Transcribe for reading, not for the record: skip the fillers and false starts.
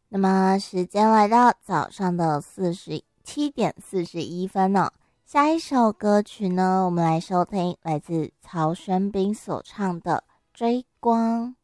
那么时间来到早上的7:41哦。下一首歌曲呢，我们来收听来自曹轩宾所唱的《追光》。